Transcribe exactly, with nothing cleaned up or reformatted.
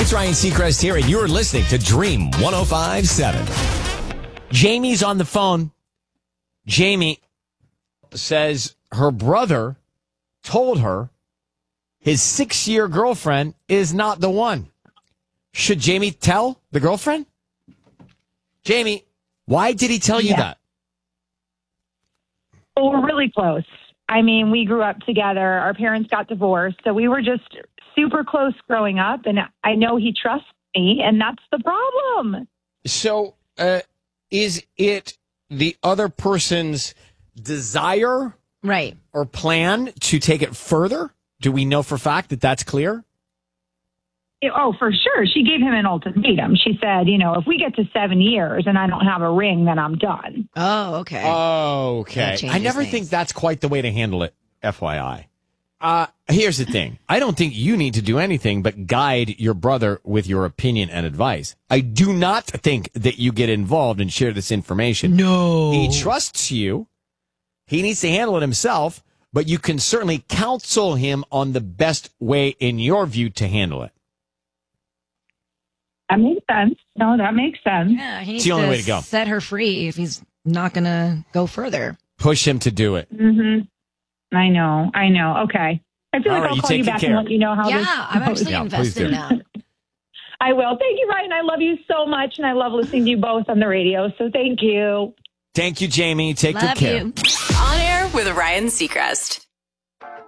It's Ryan Seacrest here, and you're listening to Dream one oh five point seven. Jamie's on the phone. Jamie says her brother told her his six-year girlfriend is not the one. Should Jamie tell the girlfriend? Jamie, why did he tell you Yeah. that? Well, we're really close. I mean, we grew up together. Our parents got divorced, so we were just super close growing up, and I know he trusts me, and that's the problem. So, uh, is it the other person's desire Right. or plan to take it further? Do we know for a fact that that's clear? Oh, for sure. She gave him an ultimatum. She said, you know, if we get to seven years and I don't have a ring, then I'm done. Oh, okay. Okay. That I changes never things. think that's quite the way to handle it, F Y I. Uh, here's the thing. I don't think you need to do anything but guide your brother with your opinion and advice. I do not think that you get involved and share this information. No. He trusts you. He needs to handle it himself, but you can certainly counsel him on the best way, in your view, to handle it. That makes sense. No, that makes sense. Yeah, he needs the only to way to go. set her free if he's not going to go further. Push him to do it. Mm-hmm. I know. I know. Okay. I feel All like right, I'll you call take you good back care. and let you know how Yeah, this I'm actually Yeah, please invested do. now. I will. Thank you, Ryan. I love you so much, and I love listening to you both on the radio, so thank you. Thank you, Jamie. Take Love good care. you. On air with Ryan Seacrest.